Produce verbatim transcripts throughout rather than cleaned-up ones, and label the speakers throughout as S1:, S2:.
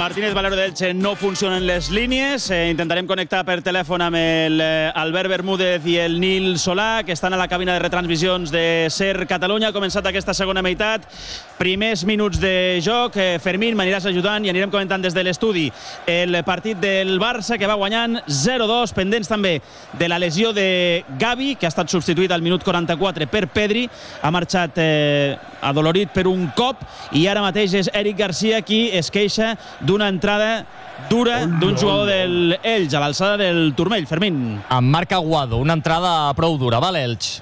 S1: Martínez Valero d'Elche no funcionen les línies. Eh, intentarem connectar per telèfon amb el eh, Albert Bermúdez i el Nil Solà, que estan a la cabina de retransmissions de SER Catalunya. Ha començat aquesta segona meitat. Primers minuts de joc. Eh, Fermín, m'aniràs ajudant i anirem comentant des de l'estudi el partit del Barça, que va guanyant zero dos, pendents també de la lesió de Gavi, que ha estat substituït al minut quaranta-quatre per Pedri. Ha marxat eh, adolorit per un cop i ara mateix és Eric Garcia qui es queixa d'una entrada dura d'un jugador del Elx a l'alçada del turmell. Fermín.
S2: Amb Marc Aguado, una entrada prou dura, va l'Elx.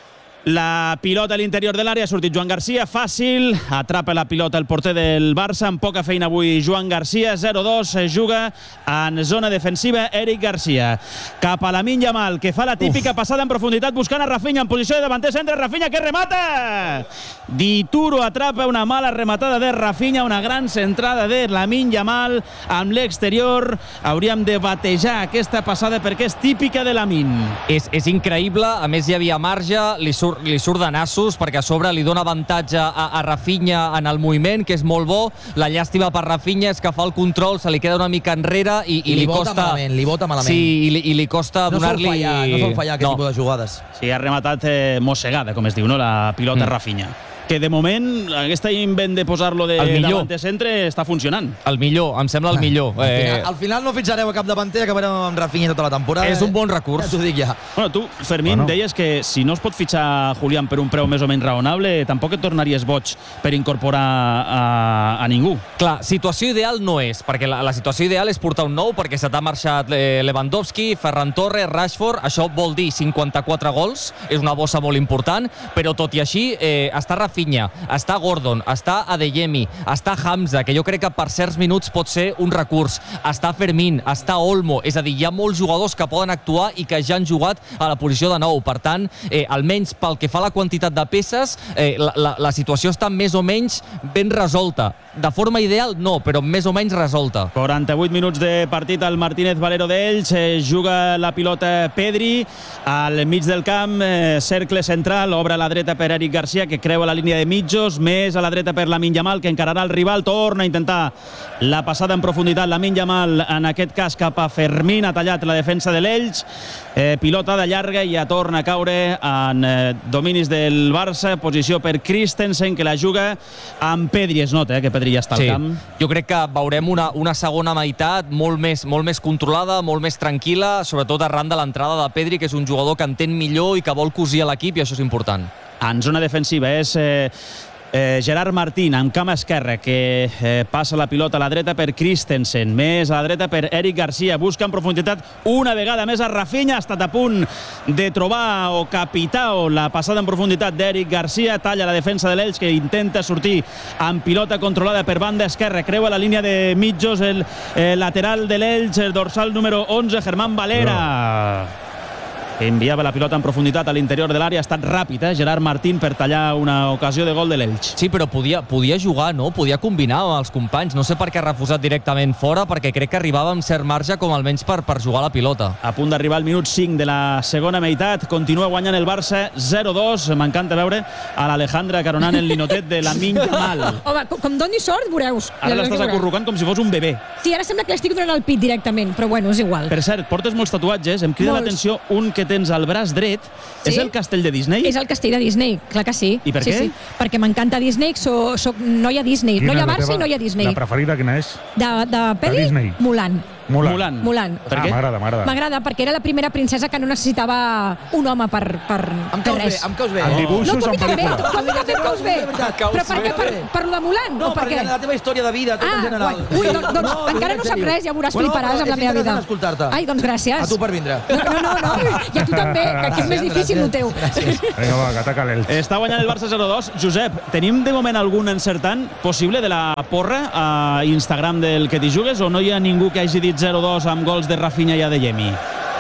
S1: La pilota a l'interior de l'àrea, ha sortit Joan Garcia, fàcil, atrapa la pilota el porter del Barça, amb poca feina avui Joan Garcia, zero dos, juga en zona defensiva Eric Garcia. Cap a Lamine Yamal, que fa la típica Uf. passada en profunditat, buscant a Rafinha en posició de davanter centre, Rafinha que remata! Dituro atrapa una mala rematada de Rafinha, una gran centrada de Lamine Yamal amb l'exterior. Hauríem de batejar aquesta passada perquè és típica de Lamine.
S2: És, és increïble, a més hi havia marge, li surt li surt de nassos, perquè a sobre li dona avantatge a, a Rafinha en el moviment, que és molt bo. La llàstima per Rafinha és que fa el control, se li queda una mica enrere i, i,
S3: I li,
S2: li
S3: costa
S2: malament,
S3: li vota malament.
S2: Sí, i li, i li costa
S3: no
S2: donar-li...
S3: No sol fallar, no sol fallar aquest
S2: no.
S3: tipus de jugades.
S1: Sí, ha rematat eh, mossegada, com es diu, no? La pilota mm. Rafinha. Que de moment, aquest invent de posar-lo de davanter centre està funcionant.
S2: El millor, em sembla el millor.
S3: Al final, eh... al final no fitxareu a cap davanter, acabarem amb Rafinha tota la temporada.
S2: És un bon recurs.
S3: Ja t'ho dic ja.
S1: Bueno, tu, Fermín, bueno. deies que si no es pot fitxar Julián per un preu més o menys raonable, tampoc et tornaries boig per incorporar a, a ningú.
S2: Clar, situació ideal no és, perquè la, la situació ideal és portar un nou, perquè se t'ha marxat Lewandowski, Ferran Torres, Rashford, això vol dir cinquanta-quatre gols, és una bossa molt important, però tot i així eh, està Rafinha, està Gordon, està Adeyemi, està Hamza, que jo crec que per certs minuts pot ser un recurs, està Fermín, està Olmo, és a dir, hi ha molts jugadors que poden actuar i que ja han jugat a la posició de nou. Per tant, eh, almenys pel que fa a la quantitat de peces, eh, la, la, la situació està més o menys ben resolta. De forma ideal, no, però més o menys resolta.
S1: quaranta-vuit minuts de partit al Martínez Valero d'Elx, eh, juga la pilota Pedri, al mig del camp, eh, cercle central, obre a la dreta per Eric Garcia, que creua la línia de mitjos, més a la dreta per Lamine Yamal, que encararà el rival, torna a intentar la passada en profunditat, Lamine Yamal, en aquest cas cap a Fermín, ha tallat la defensa de l'Elx, eh, pilota de llarga i ja torna a caure en eh, dominis del Barça, posició per Christensen, que la juga amb Pedri, es nota, eh, que Pedri ja està al
S2: sí.
S1: camp.
S2: Jo crec que veurem una, una segona meitat molt més, molt més controlada, molt més tranquil·la, sobretot arran de l'entrada de Pedri, que és un jugador que entén millor i que vol cosir a l'equip, i això és important.
S1: En zona defensiva és eh, eh, Gerard Martín amb cama esquerra, que eh, passa la pilota a la dreta per Christensen, més a la dreta per Eric Garcia, busca en profunditat una vegada més a Rafinha, ha estat a punt de trobar o capitar o la passada en profunditat d'Eric Garcia, talla la defensa de l'Elx, que intenta sortir amb pilota controlada per banda esquerra, creua la línia de mitjos el eh, lateral de l'Elx, el dorsal número onze, Germán Valera. No. Enviava la pilota en profunditat a l'interior de l'àrea, ha estat ràpid, eh, Gerard Martín, per tallar una ocasió de gol de l'Elx.
S2: Sí, però podia, podia jugar, no? Podia combinar amb els companys. No sé per què ha refusat directament fora, perquè crec que arribava amb cert marge, com almenys per, per jugar la pilota.
S1: A punt d'arribar al minut cinc de la segona meitat, continua guanyant el Barça zero dos. M'encanta veure a l'Alejandra caronant el linotet de Lamine Yamal.
S4: Home, com, com doni sort, veureu.
S1: Ara l'estàs acurrucant com si fos un bebè.
S4: Sí, ara sembla que l'estic donant el pit directament, però bueno, és igual.
S1: Per cert, portes molts tatuatges, em crida l'atenció un que tens al braç dret. Sí? És el castell de Disney?
S4: És el castell de Disney, clar que sí.
S1: I per
S4: sí,
S1: què?
S4: Sí. Perquè m'encanta Disney, soc, soc noia Disney.
S5: Quina
S4: Noia
S5: és la
S4: Barça
S5: teva-
S4: i noia Disney.
S5: La preferida quina és?
S4: De, de Pedri?
S5: Disney.
S4: Mulan.
S5: Mulan.
S1: Mulan.
S4: Mulan.
S1: Per
S5: Ah,
S1: què?
S5: m'agrada, m'agrada.
S4: M'agrada perquè era la primera princesa que no necessitava un home per, per,
S3: Em
S4: per
S3: caus bé,
S4: res.
S3: em caus bé.
S5: En
S3: Oh.
S5: dibuixos,
S4: No, tu a mi
S5: en
S4: també,
S5: pel·lícula.
S4: tu a mi també em caus bé.
S3: Caus
S4: Però per què? Per, per lo de Mulan?
S3: No,
S4: o per
S3: perquè
S4: què?
S3: la teva història de vida, tot
S4: Ah,
S3: en general.
S4: guai. Ui, doncs, doncs
S3: No,
S4: encara
S3: en
S4: no sap
S3: sèrio.
S4: res, ja veuràs,
S3: Bueno,
S4: fliparàs
S3: però
S4: amb la
S3: és
S4: meva vida.
S3: interessant escoltar-te.
S4: Ai, doncs gràcies.
S3: A tu per vindre.
S4: No, no, no, no. I a tu també, que aquí és més difícil el teu.
S5: Vinga, va, que ataca l'Elx.
S1: Està guanyant el Barça zero dos. Josep, tenim de moment algun encertant possible de la porra a Instagram del que t'hi jugues, o no hi ha ningú que hagi dit zero dos amb gols de Rafinha i Adeyemi?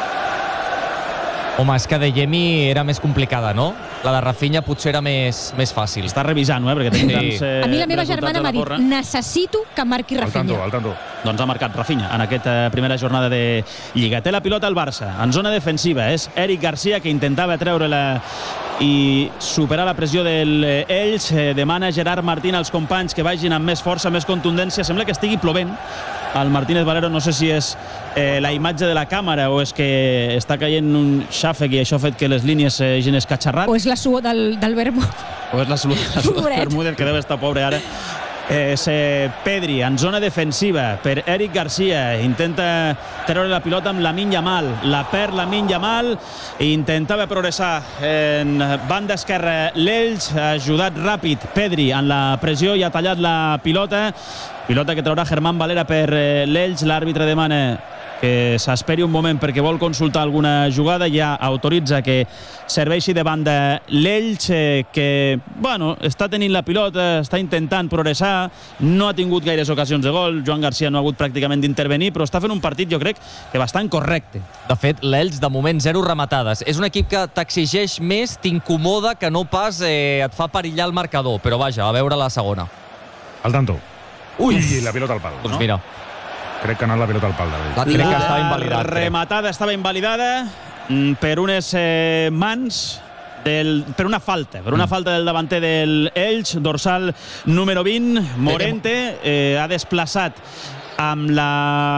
S2: Home, és que Adeyemi era més complicada, no? La de Rafinha potser era més, més fàcil.
S1: Està revisant-ho, eh? Perquè tenim
S2: Sí.
S1: tants eh,
S4: A mi la meva
S1: resultats
S4: germana
S1: de la
S4: m'ha dit,
S1: porra.
S4: necessito que marqui
S5: Al tanto,
S4: Rafinha.
S5: al tanto.
S1: Doncs ha marcat Rafinha en aquesta primera jornada de Lliga. Té la pilota al Barça, en zona defensiva. És Eric Garcia, que intentava treure la i superar la pressió del Elx. Eh, demana Gerard Martín als companys que vagin amb més força, més contundència. Sembla que estigui plovent al Martínez Valero, no sé si és eh, la imatge de la càmera o és que està caient un xàfec i això ha fet que les línies hagin escatxarrat.
S4: O és la suor del, del Bermúdez.
S1: O és la suor del Bermúdez, que deu estar pobre ara. És eh, Pedri en zona defensiva per Eric Garcia, intenta treure la pilota amb Lamine Yamal, la perd Lamine Yamal, intentava progressar en banda esquerra l'Elx, ha ajudat ràpid Pedri en la pressió i ha tallat la pilota, pilota que traurà Germán Valera per eh, l'Elx. L'àrbitre demana que s'esperi un moment perquè vol consultar alguna jugada, ja autoritza que serveixi de banda l'Elx, eh, que bueno, està tenint la pilota, està intentant progressar, no ha tingut gaires ocasions de gol, Joan Garcia no ha hagut pràcticament d'intervenir, però està fent un partit, jo crec, que bastant correcte.
S2: De fet, l'Elx, de moment, zero rematades. És un equip que t'exigeix més, t'incomoda, que no pas eh, et fa perillar el marcador, però vaja, a veure la segona.
S5: Al tanto.
S2: Ui!
S5: I la pilota al pal.
S2: Doncs
S5: no?
S2: mira.
S5: Crec que ha anat la pilota al pal, David.
S2: La crec que estava invalidat.
S1: La rematada estava invalidada per unes eh, mans, del, per una falta, per una mm. falta del davanter del Elx, dorsal número vint, Morente, eh, ha desplaçat amb la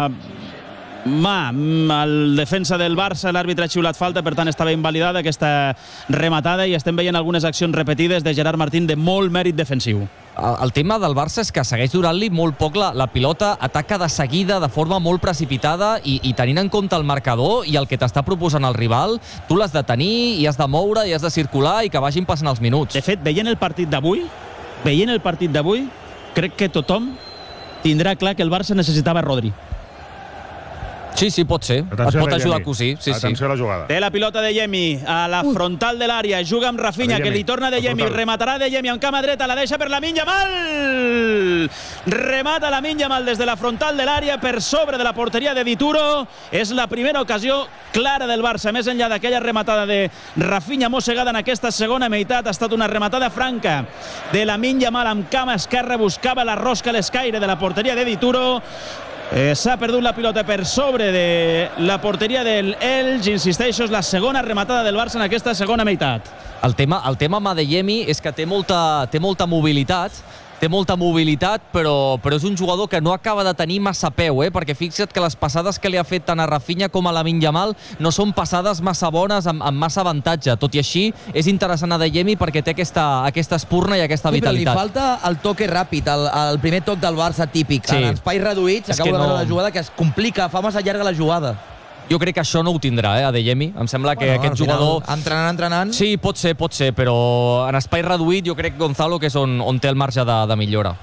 S1: mà el defensa del Barça, l'àrbitre ha xiulat falta, per tant estava invalidada aquesta rematada i estem veient algunes accions repetides de Gerard Martín de molt mèrit defensiu.
S2: El tema del Barça és que segueix durant-li molt poc la, la pilota, ataca de seguida, de forma molt precipitada i, i tenint en compte el marcador i el que t'està proposant el rival, tu l'has de tenir i has de moure i has de circular i que vagin passant els minuts.
S1: De fet, veient el partit d'avui, veient el partit d'avui, crec que tothom tindrà clar que el Barça necessitava Rodri.
S2: Sí, sí, pot ser.
S5: Atenció,
S2: et pot ajudar a cosir. Sí,
S5: Atenció
S2: sí.
S5: a la jugada.
S1: Té la pilota de Yemi a la
S4: Ui.
S1: frontal de l'àrea, juga amb Rafinha,
S5: De
S1: que
S5: Yemi.
S1: li torna de Yemi,
S5: Frontal.
S1: rematarà de Yemi amb cama dreta, la deixa per Lamine Yamal! Remata Lamine Yamal des de la frontal de l'àrea per sobre de la porteria de Dituro. És la primera ocasió clara del Barça, més enllà d'aquella rematada de Rafinha mossegada en aquesta segona meitat. Ha estat una rematada franca de Lamine Yamal amb cama esquerra, buscava la rosca a l'escaire de la porteria de Dituro. Eh, S'ha perdut la pilota per sobre de la porteria del Elx. Insisteixo, és la segona rematada del Barça en aquesta segona meitat.
S2: El tema, el tema amb Adeyemi és que té molta, té molta mobilitat, té molta mobilitat, però, però és un jugador que no acaba de tenir massa peu, eh? Perquè fixa't que les passades que li ha fet tant a Rafinha com a Lamine Yamal no són passades massa bones, amb, amb massa avantatge. Tot i així, és interessant Adeyemi perquè té aquesta, aquesta espurna i aquesta
S3: Sí, però
S2: vitalitat.
S3: li falta el toque ràpid, el, el primer toc del Barça típic.
S2: Sí.
S3: En espais reduïts,
S2: És
S3: acabo
S2: que
S3: de veure
S2: no-
S3: la jugada, que es complica, fa massa llarga la jugada.
S2: Jo crec que això no ho tindrà, eh, Adeyemi. Em sembla que
S3: Bueno,
S2: aquest
S3: al final,
S2: jugador...
S3: Entrenant, entrenant...
S2: Sí, pot ser, pot ser, però en espai reduït jo crec, Gonzalo, que és on, on té el marge de, de millora.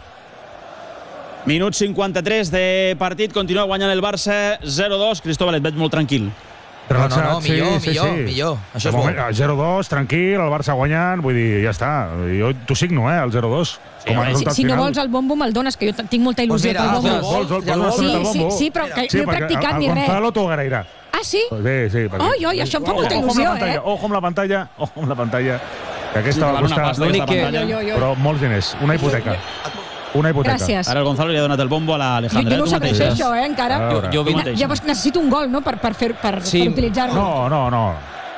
S1: Minut cinquanta-tres de partit, continua guanyant el Barça zero dos. Cristóbal, et veig molt tranquil.
S5: Relaxat,
S3: no, no, millor,
S5: sí,
S3: millor,
S5: sí, sí.
S3: millor. Això
S5: De
S3: és bo.
S5: moment, zero dos, tranquil, el Barça guanyant, vull dir, ja està. Jo t'ho signo, eh, el zero dos.
S1: Sí, home,
S4: Si,
S5: resultat
S4: si no
S5: final.
S4: vols el bombo, me'l dones, que jo t- tinc molta il·lusió
S3: Pues mira,
S4: pel bombo.
S3: vols,
S5: vols, vols,
S3: ja el
S5: vols
S3: vols.
S5: el
S4: Sí, sí,
S5: bombo?
S4: sí, però que
S5: Sí,
S4: no he
S5: perquè
S4: practicat
S5: el
S4: ni res.
S5: Gonzalo t'ho agrairà.
S4: Ah, sí?
S5: Sí, sí. perquè-
S4: Oi, oi, això em fa molta
S5: Ojo amb la
S4: il·lusió,
S5: pantalla,
S4: eh?
S5: Ojo amb la pantalla, ojo amb la pantalla. Que aquesta
S1: Sí,
S5: va
S1: val una
S5: costar,
S1: pasta
S2: l'únic
S1: aquesta
S2: que-
S1: pantalla.
S4: Jo, jo, jo.
S5: però molts diners. Una hipoteca. Una hipoteca.
S4: Gràcies.
S1: Ara el Gonzalo li ha donat el bombo a
S4: Jo,
S1: l'Alejandra.
S4: jo no ho
S1: Tu
S4: sabré fer,
S1: mateixa.
S4: això, eh, encara.
S5: A veure.
S2: Jo, jo
S1: Tu
S2: vinc...
S1: mateix.
S4: Llavors necessito un gol, no?, per, per, fer, per,
S2: Sí.
S4: per utilitzar-lo.
S5: No, no, no.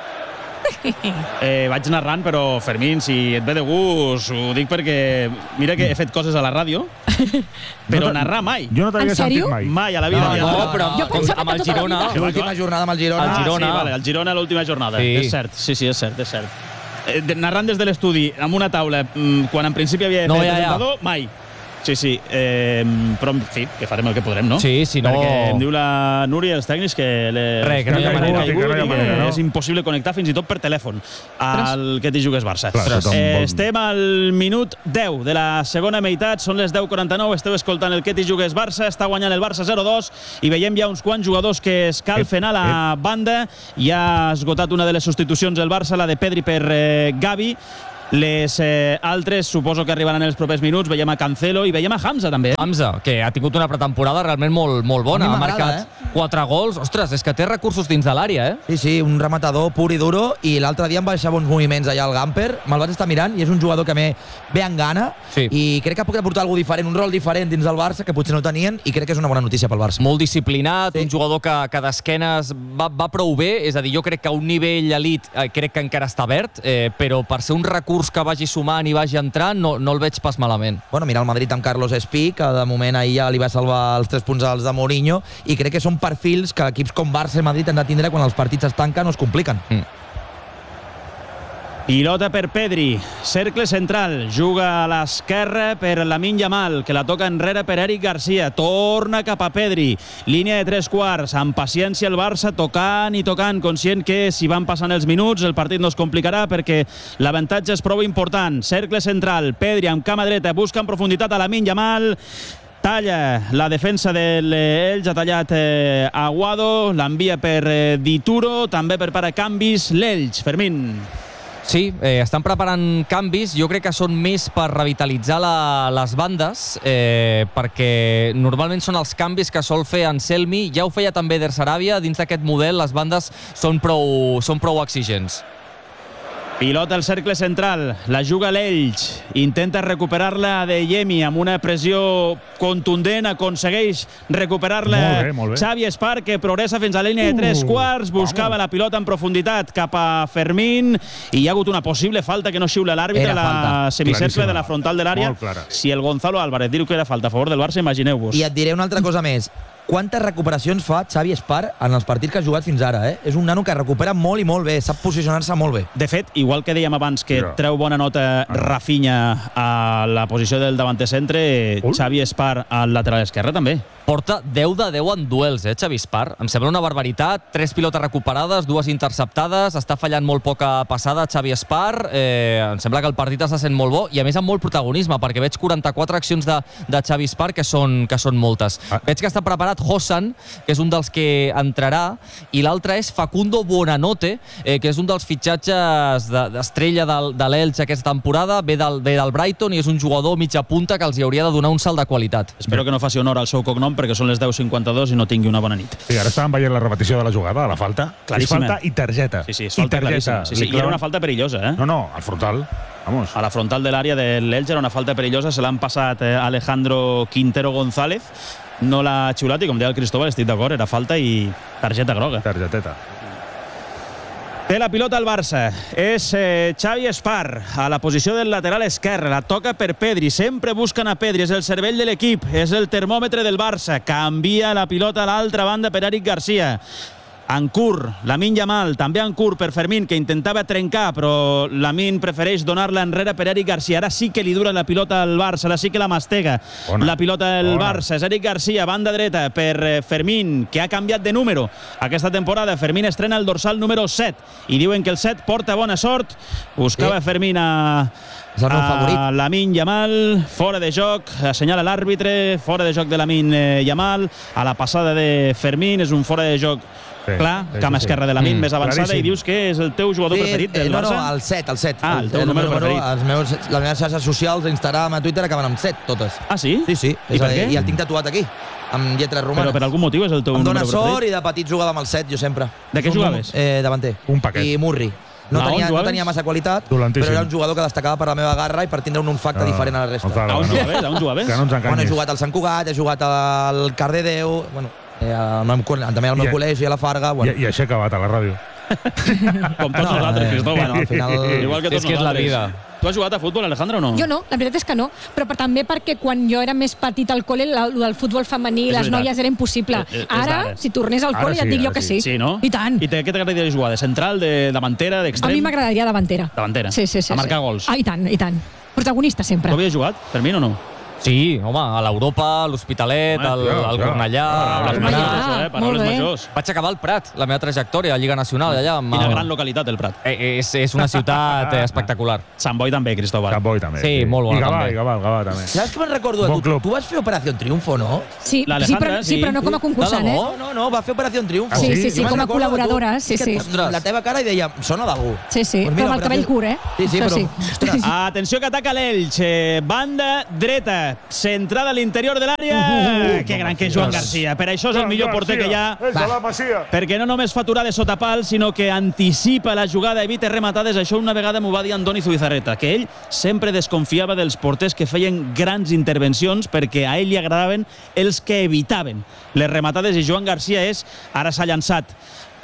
S1: Eh, vaig narrant, però Fermín, si et ve de gust, ho dic perquè mira que he fet coses a la ràdio, però
S5: No te-
S1: narrar mai.
S5: Jo no t'havia
S4: En sèrio?
S5: sentit mai.
S1: Mai a la vida.
S2: No,
S1: havia
S2: no,
S1: narrat.
S2: però
S4: Jo pensava
S2: amb
S4: que
S2: el
S4: tota la
S2: Girona...
S4: vida.
S3: L'última jornada amb el Girona.
S2: El Girona.
S1: Ah, sí, vale, el Girona l'última jornada.
S2: Sí.
S1: És cert, sí, sí, és cert, és cert. Eh, de- narrant des de l'estudi, amb una taula, mm, quan en principi havia de
S2: No,
S1: fer
S2: ja, ja.
S1: presentador, mai. Sí, sí, eh, però en fi, que farem el que podrem, no?
S2: Sí, si no-
S1: Perquè em diu la Núria, els tècnics, que, le,
S2: Res, que no hi ha
S1: que
S2: manera.
S1: caigut
S5: Que no hi ha
S1: i que
S5: manera, no?
S1: és impossible connectar fins i tot per telèfon al que t'hi jugues Barça.
S5: Clar, tothom
S1: Eh,
S5: vol-
S1: estem al minut deu de la segona meitat, són les deu quaranta-nou, esteu escoltant el que t'hi jugues Barça, està guanyant el Barça zero dos i veiem ja uns quants jugadors que escalfen a la banda. Ja ha esgotat una de les substitucions del Barça, la de Pedri per eh, Gavi. Les eh, altres suposo que arribaran en els propers minuts. Veiem a Cancelo i veiem a Hamza també.
S2: Hamza, que ha tingut una pretemporada realment molt, molt bona.
S3: A mi
S2: Ha
S3: m'agrada,
S2: marcat quatre gols. Ostres, és que té recursos dins de l'àrea, eh?
S3: Sí, sí, un rematador pur i duro, i l'altre dia em va deixar bons moviments allà al Gamper, me'l vaig estar mirant, i és un jugador que ve, ve en gana,
S2: Sí.
S3: i crec que pot aportar alguna diferent, un rol diferent dins del Barça, que potser no tenien, i crec que és una bona notícia pel Barça.
S2: Molt disciplinat,
S3: Sí.
S2: un jugador que, que d'esquenes va, va prou bé, és a dir, jo crec que a un nivell elit eh, crec que encara està verd, eh, però per ser un recurs que vagi sumant i vagi entrant, no, no el veig pas malament.
S3: Bueno, mira el Madrid amb Carlos Espí, que de moment ahir ja li va salvar els tres punts als de Mourinho, i crec que són perfils que equips com Barça i Madrid han de tindre quan els partits es tanquen o es compliquen.
S2: Mm.
S1: Pilota per Pedri, cercle central, juga a l'esquerra per Lamine Yamal, que la toca enrere per Eric Garcia, torna cap a Pedri, línia de tres quarts, amb paciència el Barça, tocant i tocant, conscient que si van passant els minuts el partit no es complicarà perquè l'avantatge és prou important. Cercle central, Pedri amb cama dreta, busca en profunditat a Lamine Yamal, talla la defensa del Elx, ha tallat eh, Aguado, l'envia per eh, Dituro, també prepara canvis l'Elx. Fermín.
S2: Sí, eh, estan preparant canvis, jo crec que són més per revitalitzar la, les bandes, eh, perquè normalment són els canvis que sol fer Anselmi, ja ho feia també Der Sarabia, dins d'aquest model les bandes són prou, són prou exigents.
S1: Pilota al cercle central, la juga l'Elx, intenta recuperar-la de Yemi amb una pressió contundent, aconsegueix recuperar-la
S5: Molt bé, molt bé.
S1: Xavi Espar, que progressa fins a la línia de tres
S5: Uh,
S1: quarts, buscava
S5: vamos.
S1: la pilota en profunditat cap a Fermín, i hi ha hagut una possible falta que no xiula l'àrbitre a
S3: Era
S1: la
S3: falta.
S1: semicercle
S5: Claríssima.
S1: de la frontal de l'àrea.
S5: Molt clara.
S1: Si el Gonzalo Álvarez diu que era falta a favor del Barça, imagineu-vos.
S3: I et diré una altra cosa més. Quantes recuperacions fa Xavi Espar en els partits que ha jugat fins ara, eh? És un nano que recupera molt i molt bé, sap posicionar-se molt bé.
S1: De fet, igual que dèiem abans que
S5: Ja.
S1: treu bona nota Rafinha a la posició del davanter centre,
S5: Ui.
S1: Xavi Espar al lateral esquerre també.
S2: Porta deu de deu en duels, eh, Xavi Espar. Em sembla una barbaritat. Tres pilotes recuperades, dues interceptades. Està fallant molt poca passada Xavi Espar. Eh, em sembla que el partit està sent molt bo i, a més, amb molt protagonisme, perquè veig quaranta-quatre accions de, de Xavi Espar, que són, que són moltes.
S5: Ah.
S2: Veig que està preparat Hossan, que és un dels que entrarà, i l'altre és Facundo Buonanotte, eh, que és un dels fitxatges de- d'estrella de, de l'Elx aquesta temporada. Ve del, ve del Brighton i és un jugador mitja punta que els hi hauria de donar un salt de qualitat.
S1: Espero que no faci honor al seu cognom perquè són les deu cinquanta-dos i no tingui una bona nit.
S5: Sí, ara estàvem veient la repetició de la jugada, de la falta.
S1: Claríssima.
S5: És falta i targeta.
S1: Sí, sí, és
S5: I
S1: falta
S5: targeta.
S1: claríssima. Sí, sí.
S5: Li
S1: I era
S5: claven-
S1: una falta perillosa, eh?
S5: No, no, al frontal. Vamos.
S1: A la frontal de l'àrea de l'Elx era una falta perillosa, se l'han passat eh, Alejandro Quintero González, no l'ha xiulat i, com deia el Cristóbal, estic d'acord, era falta i targeta groga.
S5: Targeteta.
S1: Té la pilota al Barça, és eh, Xavi Espar a la posició del lateral esquerre, la toca per Pedri, sempre busquen a Pedri, és el cervell de l'equip, és el termòmetre del Barça, canvia la pilota a l'altra banda per Eric Garcia. En curt, Lamine Yamal, també en curt per Fermín, que intentava trencar, però Lamine prefereix donar-la enrere per Eric Garcia. Ara sí que li dura la pilota al Barça, ara sí que la mastega.
S5: Bona.
S1: La pilota del
S5: Bona.
S1: Barça és Eric Garcia, banda dreta per eh, Fermín, que ha canviat de número aquesta temporada. Fermín estrena el dorsal número set i diuen que el set porta bona sort. Buscava
S3: Sí.
S1: Fermín a,
S3: És el meu
S1: a
S3: favorit.
S1: Lamine Yamal, fora de joc, assenyala l'àrbitre, fora de joc de Lamine Yamal, a la passada de Fermín, és un fora de joc
S5: Sí,
S1: clar,
S5: sí,
S1: cama
S5: sí, sí.
S1: esquerra de Lamine,
S2: Mm,
S1: més avançada,
S5: claríssim.
S1: i dius que és el teu jugador preferit del
S3: eh, no,
S1: Barça?
S3: no, el set, el set.
S1: Ah, el teu número preferit.
S3: Els meus, les meves xarxes socials, Instagram, a Twitter, acaben amb set, totes.
S1: Ah, sí?
S3: Sí, sí.
S1: I per què?
S3: I el tinc tatuat aquí, amb lletres romanes.
S1: Però per algun motiu és el teu
S3: Em dóna
S1: número
S3: sort
S1: preferit?
S3: i de petit jugava amb el set, jo sempre.
S1: De què
S3: Un-
S1: jugaves?
S3: Eh, davanter.
S5: Un paquet.
S3: I Murri. No
S1: A on
S3: tenia, no
S1: jugaves?
S3: tenia massa qualitat,
S5: Dolentíssim.
S3: però era un jugador que destacava per la meva garra i per tindre un olfacte
S5: Ah,
S3: diferent a la resta.
S5: Gonzalo,
S1: A on
S5: no.
S1: jugaves? A on jugaves?
S5: Que no ens
S3: Bueno, he
S5: enganyis.
S3: jugat al Sant Cugat, he jugat al Cardedeu, bueno, eh, al meu, també al meu
S5: I a-
S3: col·legi, a la Farga.
S5: I,
S3: Bueno.
S5: I així ha acabat a la ràdio.
S1: Com tots
S3: No,
S1: nosaltres,
S3: eh,
S1: Cristóbal.
S3: bueno, al final-
S1: Igual que tots
S2: És que és la
S1: nosaltres.
S2: vida.
S1: Tu has jugat a futbol, Alejandro, o no?
S4: Jo no, la veritat és que no, però per, també perquè quan jo era més petit al col·le, el del futbol femení i
S1: És
S4: les
S1: veritat.
S4: noies era impossible.
S1: Eh, eh, és
S4: Ara,
S1: d'ara.
S4: si tornés al
S5: Ara
S4: col·le, ja
S5: sí,
S4: et dic jo
S5: ara
S4: que
S5: sí.
S4: sí.
S1: Sí, no?
S4: I tant.
S1: I te, què t'agradaria jugar? De central, de davantera,
S4: A
S1: d'extrem?
S4: mi m'agradaria davantera.
S1: Davantera.
S4: Sí, sí, sí.
S1: A marcar
S4: sí.
S1: gols.
S4: Ah, i tant, i tant. Protagonista sempre.
S1: Tu havies jugat, per mi o no?
S2: Sí, home, a l'Europa, a l'Hospitalet, al, al Cornellà...
S1: Paraules
S2: al
S1: majors,
S2: Manà.
S1: eh? Paraules majors.
S2: Vaig acabar al Prat, la meva trajectòria a Lliga Nacional, allà. Amb
S1: Quina
S2: el...
S1: gran localitat, el Prat.
S2: Eh, és, és una ciutat espectacular.
S1: Sant Boi també, Cristóbal.
S5: Sant Boi també.
S2: Sí, molt bona,
S5: I Gavà,
S2: també.
S5: i Gavà, Gavà també.
S3: Saps que me'n recordo?
S5: Bon
S3: Tu,
S5: club.
S3: tu vas fer Operació Triunfo, no?
S4: Sí, sí,
S1: L'Alejandra,
S4: però, sí,
S1: sí.
S4: però no com a concursant, eh?
S3: No, no, no, va fer Operació Triunfo.
S4: Sí, sí,
S5: sí,
S4: sí,
S3: Jo
S4: com
S3: me'n
S4: a
S3: recordo,
S4: col·laboradora,
S3: tu,
S4: sí,
S3: que,
S4: sí.
S3: ostres, la teva cara i deia, sona d'algú.
S4: Sí, sí,
S3: Pues
S4: però amb el
S3: Operació-
S4: cabell curt, eh?
S3: Sí, sí,
S4: Això
S3: però...
S4: sí.
S3: Ostres,
S1: Atenció que ataca l'Elx. Eh, banda dreta, centrada a l'interior de l'àrea.
S5: Uh, uh,
S1: que gran que és Joan Garcia. Per això és el millor porter que hi ha.
S5: És de la Masia.
S1: Perquè no només fa aturades sota pal, sinó que anticipa la jugada, evita rematades. Això una vegada m'ho va dir Andoni Zubizarreta, que ell sempre desconfiava dels porters que feien grans intervencions perquè a ell li agradaven els que evitaven les rematades, i Joan Garcia és, ara s'ha llançat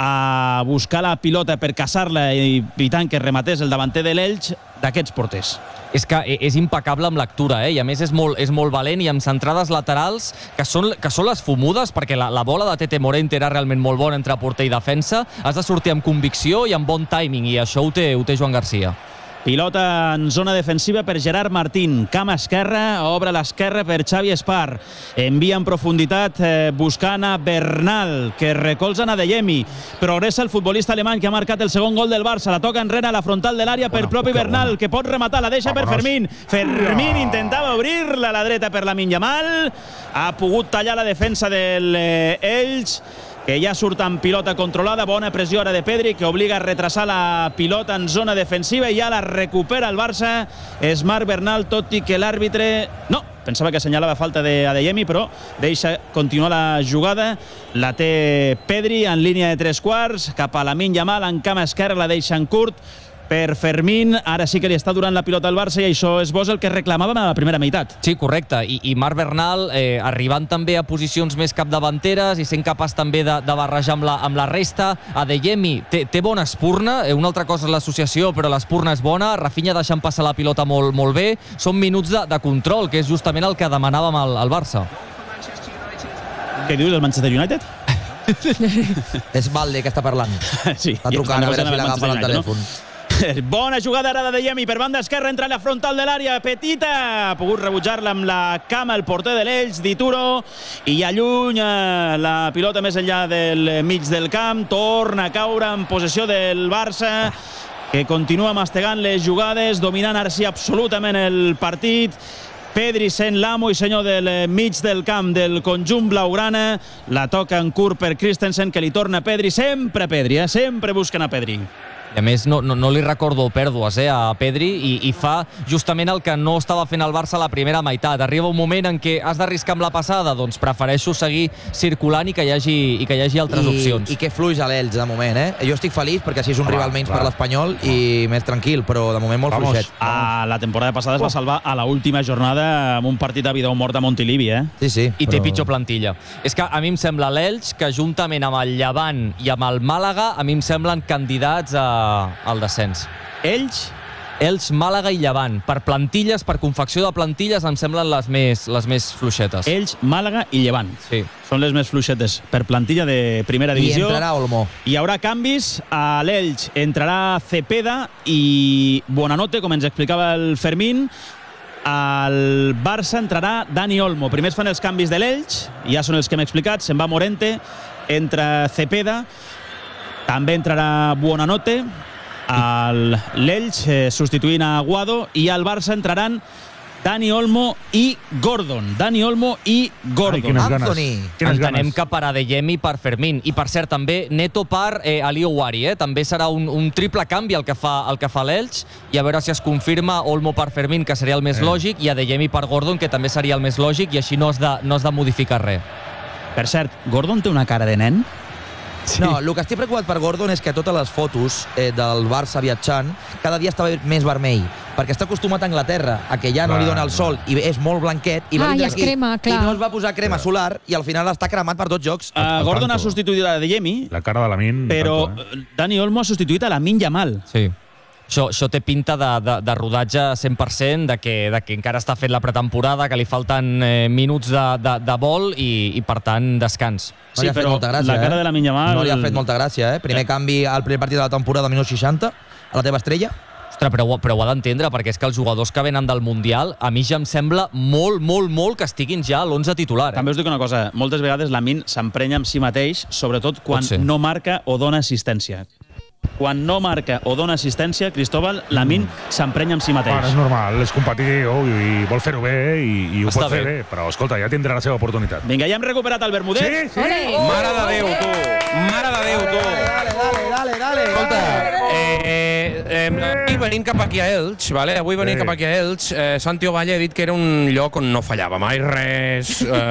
S1: a buscar la pilota per caçar-la i evitant que rematés el davanter de l'Elx, d'aquests porters.
S2: És que és impecable amb lectura, eh? I a més és molt, és molt valent i amb centrades laterals que són, que són les fumudes, perquè la, la bola de Tete Morente era realment molt bona entre porter i defensa. Has de sortir amb convicció i amb bon timing, i això ho té, ho té Joan Garcia.
S1: Pilota en zona defensiva per Gerard Martín. Cama esquerra, obre l'esquerra per Xavi Espar. Envia en profunditat eh, buscant a Bernal, que recolza a Adeyemi. Progressa el futbolista alemany que ha marcat el segon gol del Barça. La toca enrere a la frontal de l'àrea per propi Bernal, que pot rematar, la deixa per Fermín. Fermín intentava obrir-la a la dreta per Lamine Yamal. Ha pogut tallar la defensa del eh, Elx, que ja surt amb pilota controlada. Bona pressió ara de Pedri, que obliga a retrasar la pilota en zona defensiva, i ja la recupera el Barça. És Marc Bernal, tot i que l'àrbitre... No, pensava que assenyalava falta d'Adeyemi, però deixa continuar la jugada. La té Pedri en línia de tres quarts, cap a Lamine Yamal, en cama esquerra, la deixa en curt per Fermín. Ara sí que li està durant la pilota al Barça, i això és bo, el que reclamàvem a la primera meitat.
S2: Sí, correcte. I, i Marc Bernal eh, arribant també a posicions més capdavanteres i sent capaç també de, de barrejar amb la, amb la resta. Adeyemi té, té bona espurna, eh, una altra cosa és l'associació, però l'espurna és bona. Rafinha deixant passar la pilota molt, molt bé. Són minuts de, de control, que és justament el que demanàvem al, al Barça.
S1: Què dius del Manchester United?
S3: és Valde que està parlant.
S1: Sí.
S3: Està trucant a veure si l'agafa al telèfon.
S1: Bona jugada ara d'Adeyemi per banda esquerra, entra a la frontal de l'àrea, petita, ha pogut rebutjar-la amb la cama el porter de l'Elx, Dituro, i allunya la pilota més enllà del mig del camp. Torna a caure en possessió del Barça, que continua mastegant les jugades, dominant ara sí absolutament el partit. Pedri sent l'amo i senyor del mig del camp del conjunt blaugrana. La toca en curt per Christensen, que li torna a Pedri. Sempre Pedri, eh? Sempre busquen a Pedri.
S2: I a més, no, no, no li recordo pèrdues eh, a Pedri, i, i fa justament el que no estava fent el Barça a la primera meitat. Arriba un moment en què has d'arriscar amb la passada, doncs prefereixo seguir circulant i que hi hagi, i que hi hagi altres
S3: I,
S2: opcions.
S3: I que fluix a l'Elx, de moment, eh? Jo estic feliç perquè així és un
S5: Home,
S3: rival menys
S5: clar.
S3: per l'Espanyol i més tranquil, però de moment molt
S5: Vamos.
S3: fluixet.
S1: A la temporada passada es va salvar a l'última jornada amb un partit a vida o mort a Montilivi, eh?
S3: Sí, sí.
S2: I té
S3: però-
S2: pitjor plantilla. És que a mi em sembla l'Elx que juntament amb el Llevant i amb el Màlaga a mi em semblen candidats a, al descens.
S1: Ells,
S2: Elx, Màlaga i Llevant. Per plantilles, per confecció de plantilles, em semblen les més, les més fluixetes.
S1: Ells, Màlaga i Llevant.
S2: Sí.
S1: Són les més fluixetes per plantilla de primera
S3: I
S1: divisió.
S3: entrarà Olmo.
S1: Hi haurà canvis. A l'Elx entrarà Cepeda i Buonanotte, com ens explicava el Fermín. Al Barça entrarà Dani Olmo. Primer es fan els canvis de l'Elx, ja són els que hem explicat. Se'n va Morente, entra Cepeda, també entrarà Buonanotte. Al l'Elx, eh, substituint a Aguado, i al Barça entraran Dani Olmo i Gordon. Dani Olmo i Gordon.
S5: Ai, quines ganes.
S3: Anthony.
S5: Quines
S2: Entenem
S5: ganes.
S2: que per Adeyemi i per Fermín. I per cert, també Neto per eh, Ali Ouari. Eh? També serà un, un triple canvi el que fa el que fa l'Elx, i a veure si es confirma Olmo per Fermín, que seria el més
S5: Eh.
S2: lògic, i Adeyemi per Gordon, que també seria el més lògic, i així no has de, no has de modificar res.
S1: Per cert, Gordon té una cara de nen.
S3: Sí. No, el que estic preocupat per Gordon és que totes les fotos eh, del Barça viatjant cada dia està més vermell, perquè està acostumat a Anglaterra a que ja no
S5: Clar,
S3: li dona el sol i és molt blanquet i, va
S4: Ah,
S3: vindre
S4: i es
S3: aquí
S4: crema, clar.
S3: i no es va posar crema solar i al final està cremat per tots jocs.
S1: Uh,
S5: Al
S1: Gordon
S5: tanto.
S1: ha substituït a Adeyemi,
S5: La cara de la Min.
S1: però
S5: tanto, eh?
S1: Dani Olmo ha substituït a Lamine Yamal.
S2: Sí. Això, això té pinta de, de, de rodatge cent per cent, de que, de que encara està fent la pretemporada, que li falten eh, minuts de, de, de vol i, i, per tant, descans.
S3: No li ha fet
S1: però
S3: molta gràcia,
S1: la cara
S3: eh?
S1: de Lamine Yamal...
S3: No li ha fet molta gràcia, eh? Primer
S1: Eh.
S3: canvi al primer partit de la temporada, minut seixanta, a la teva estrella.
S2: Ostres, però, ho- però ho ha d'entendre, perquè és que els jugadors que venen del Mundial, a mi ja em sembla molt, molt, molt que estiguin ja a l'onze titular. Eh?
S1: També us dic una cosa, moltes vegades Lamine s'emprenya amb si mateix, sobretot quan
S2: Pot ser.
S1: no marca o dona assistència. Quan no marca o dona assistència, Cristóbal, Lamine s'emprenya amb si mateix.
S5: Bueno, és normal, és competitiu i vol fer-ho bé i, i ho
S2: Està
S5: pot fer
S2: bé.
S5: bé, però escolta, ja tindrà la seva oportunitat.
S1: Vinga, ja hem recuperat el Bermúdez.
S5: Sí, sí.
S6: Mare de Déu, tu! Mare de Déu, tu!
S3: Dale, dale, dale, dale.
S6: Escolta, eh, eh, avui venint cap aquí a Elx, vale? avui venint
S5: Sí.
S6: cap aquí a Elx, eh, Santi Ovalle ha dit que era un lloc on no fallava mai res, eh,